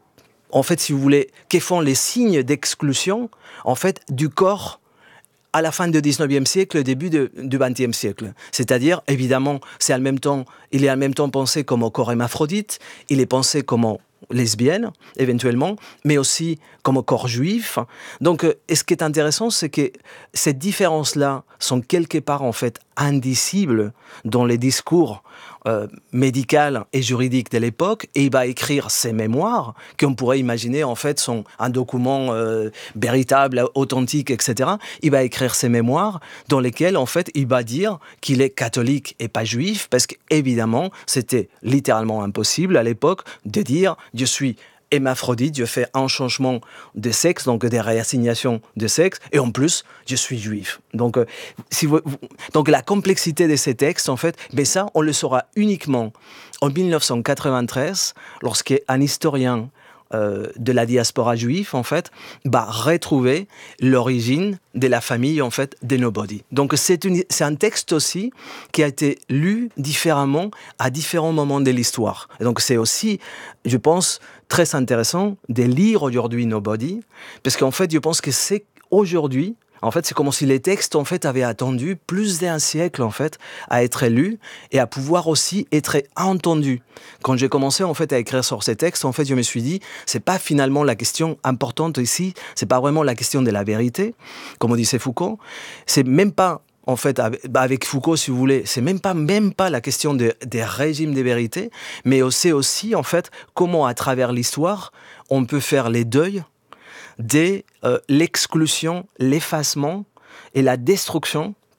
en fait, si vous voulez, qui font les signes d'exclusion, en fait, du corps à la fin du dix-neuvième siècle, au début de, du vingtième siècle. C'est-à-dire, évidemment, c'est en même temps, il est en même temps pensé comme corps hermaphrodite, il est pensé comme lesbienne, éventuellement, mais aussi comme corps juif. Donc, et ce qui est intéressant, c'est que ces différences-là sont quelque part, en fait, indicibles dans les discours euh, médical et juridique de l'époque, et il va écrire ses mémoires, qu'on pourrait imaginer, en fait, sont un document euh, véritable, authentique, et cetera. Il va écrire ses mémoires dans lesquels, en fait, il va dire qu'il est catholique et pas juif, parce qu'évidemment, c'était littéralement impossible à l'époque de dire « je suis hémaphrodite, je fais un changement de sexe, donc des réassignations de sexe, et en plus, je suis juif. » Donc, euh, si vous, vous, donc la complexité de ces textes, en fait, mais ça, on le saura uniquement en dix-neuf cent quatre-vingt-treize, lorsqu'un historien euh, de la diaspora juive, en fait, va retrouver l'origine de la famille, en fait, de Nobody. Donc, c'est, une, c'est un texte aussi qui a été lu différemment à différents moments de l'histoire. Et donc, c'est aussi, je pense, très intéressant de lire aujourd'hui Nobody, parce qu'en fait, je pense que c'est aujourd'hui, en fait, c'est comme si les textes, en fait, avaient attendu plus d'un siècle, en fait, à être lus et à pouvoir aussi être entendus. Quand j'ai commencé, en fait, à écrire sur ces textes, en fait, je me suis dit, c'est pas finalement la question importante ici, c'est pas vraiment la question de la vérité, comme disait Foucault, c'est même pas, en fait, avec Foucault, si vous voulez, c'est même pas, même pas la question de, des régimes de vérité, mais c'est aussi, en fait, comment, à travers l'histoire, on peut faire les deuils de euh, l'exclusion, l'effacement et la destruction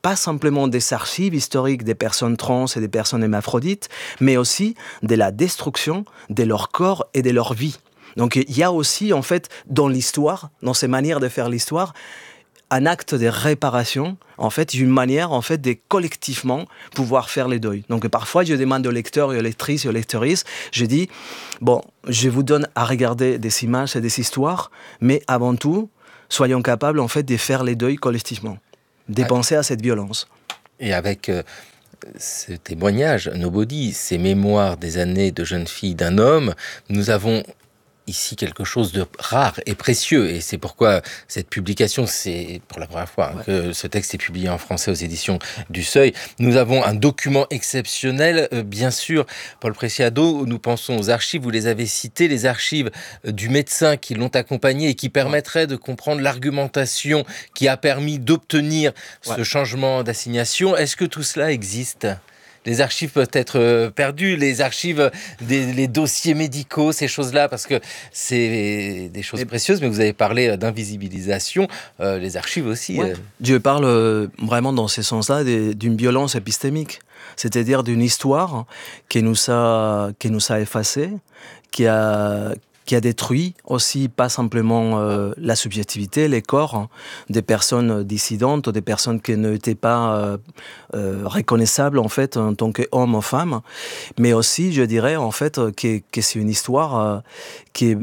pas simplement des archives historiques des personnes trans et des personnes hermaphrodites, mais aussi de la destruction de leur corps et de leur vie. Donc il y a aussi, en fait, dans l'histoire, dans ces manières de faire l'histoire, un acte de réparation, en fait, une manière, en fait, de collectivement pouvoir faire les deuils. Donc parfois, je demande aux lecteurs et aux lectrices et aux lectrices, je dis, bon, je vous donne à regarder des images et des histoires, mais avant tout, soyons capables, en fait, de faire les deuils collectivement, de penser à cette violence. Et avec euh, ce témoignage, Nobody, ces mémoires des années de jeune fille d'un homme, nous avons ici quelque chose de rare et précieux, et c'est pourquoi cette publication, c'est pour la première fois hein, ouais. que ce texte est publié en français aux éditions du Seuil. Nous avons un document exceptionnel, euh, bien sûr, Paul Preciado, nous pensons aux archives, vous les avez citées, les archives euh, du médecin qui l'ont accompagné et qui permettraient de comprendre l'argumentation qui a permis d'obtenir ouais. ce changement d'assignation. Est-ce que tout cela existe ? Les archives peuvent être perdues, les archives, des, les dossiers médicaux, ces choses-là, parce que c'est des choses précieuses, mais vous avez parlé d'invisibilisation, euh, les archives aussi. Ouais. Euh... Je parle euh, vraiment dans ce sens-là d'une violence épistémique, c'est-à-dire d'une histoire qui nous a, qui nous a effacés, qui a... qui a détruit aussi pas simplement euh, la subjectivité, les corps hein, des personnes dissidentes, des personnes qui n'étaient pas euh, euh, reconnaissables en fait en tant qu'hommes ou femmes, mais aussi je dirais en fait que, que c'est une histoire euh, qui est,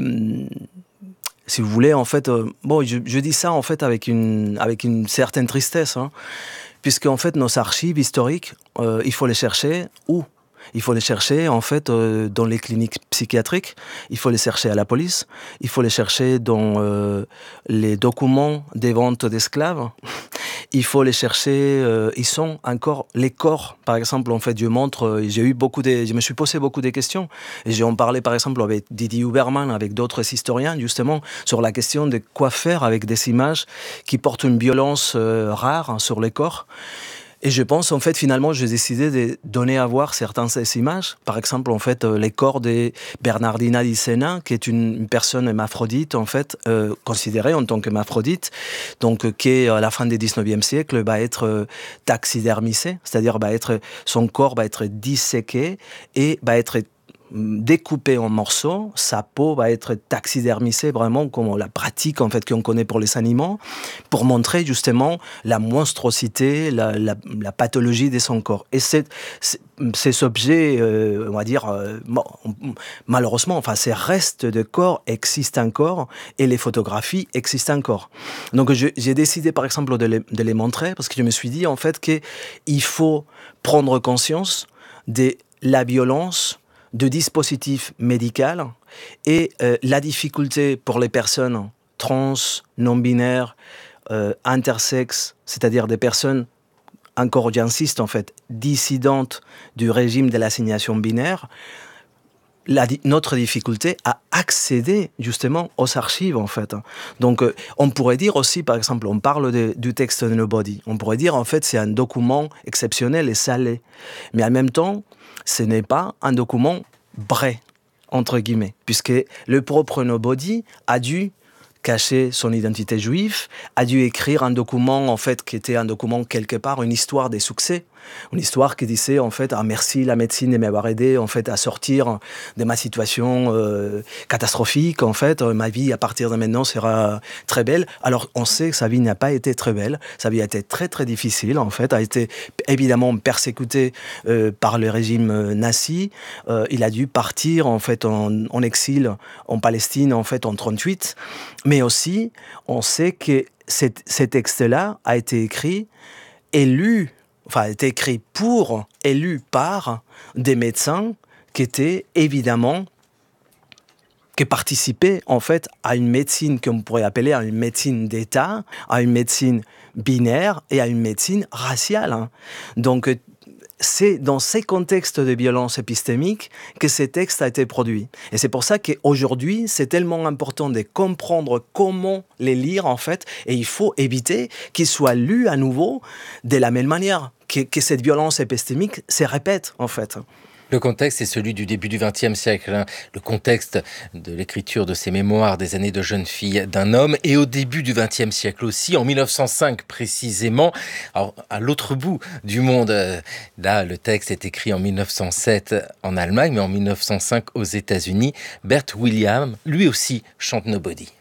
si vous voulez en fait, euh, bon je, je dis ça en fait avec une avec une certaine tristesse, hein, puisque en fait nos archives historiques, euh, il faut les chercher où? Il faut les chercher, en fait, euh, dans les cliniques psychiatriques. Il faut les chercher à la police. Il faut les chercher dans euh, les documents des ventes d'esclaves. Il faut les chercher. Euh, ils sont encore les corps. Par exemple, en fait, je montre. Euh, j'ai eu beaucoup de. Je me suis posé beaucoup de questions. Et j'ai en parlé, par exemple, avec Didier Huberman, avec d'autres historiens, justement, sur la question de quoi faire avec des images qui portent une violence euh, rare hein, sur les corps. Et je pense, en fait, finalement, j'ai décidé de donner à voir certaines de ces images. Par exemple, en fait, les corps de Bernardina Di Sena, qui est une personne hermaphrodite, en fait, euh, considérée en tant qu'hermaphrodite, donc qui, à la fin du dix-neuvième siècle, va être euh, taxidermisé, c'est-à-dire va être, son corps va être disséqué et va être découpé en morceaux, sa peau va être taxidermisée vraiment comme la pratique en fait qu'on connaît pour les animaux, pour montrer justement la monstruosité, la, la, la pathologie de son corps. Et c'est, c'est, ces objets, euh, on va dire, euh, malheureusement, enfin ces restes de corps existent encore et les photographies existent encore. Donc je, j'ai décidé par exemple de les, de les montrer parce que je me suis dit en fait qu'il faut prendre conscience de la violence de dispositifs médicaux et euh, la difficulté pour les personnes trans, non-binaires, euh, intersexes, c'est-à-dire des personnes, encore j'insiste en fait, dissidentes du régime de l'assignation binaire, la, notre difficulté à accéder justement aux archives en fait. Donc euh, on pourrait dire aussi, par exemple, on parle de, du texte de Nobody, on pourrait dire en fait c'est un document exceptionnel et salé, mais en même temps, ce n'est pas un document vrai, entre guillemets, puisque le propre Nobody a dû cacher son identité juive, a dû écrire un document, en fait, qui était un document quelque part, une histoire des succès, une histoire qui disait, en fait, ah, merci la médecine de m'avoir aidé, en fait, à sortir de ma situation euh, catastrophique, en fait, ma vie, à partir de maintenant, sera très belle. Alors, on sait que sa vie n'a pas été très belle, sa vie a été très, très difficile, en fait, a été évidemment persécuté euh, par le régime nazi, euh, il a dû partir, en fait, en, en exil en Palestine, en fait, en trente-huit, mais aussi, on sait que cet, ce texte-là a été écrit et lu, enfin, a été écrit pour et lu par des médecins qui étaient évidemment, qui participaient en fait à une médecine qu'on pourrait appeler à une médecine d'État, à une médecine binaire et à une médecine raciale. Donc, c'est dans ces contextes de violence épistémique que ces textes ont été produits. Et c'est pour ça qu'aujourd'hui, c'est tellement important de comprendre comment les lire, en fait, et il faut éviter qu'ils soient lus à nouveau de la même manière, que, que cette violence épistémique se répète, en fait. Le contexte est celui du début du vingtième siècle, hein. Le contexte de l'écriture de ces mémoires des années de jeune fille d'un homme, et au début du vingtième siècle aussi, en mille neuf cent cinq précisément, alors, à l'autre bout du monde. Là, le texte est écrit en mille neuf cent sept en Allemagne, mais en mille neuf cent cinq aux États-Unis. Bert Williams, lui aussi, chante Nobody.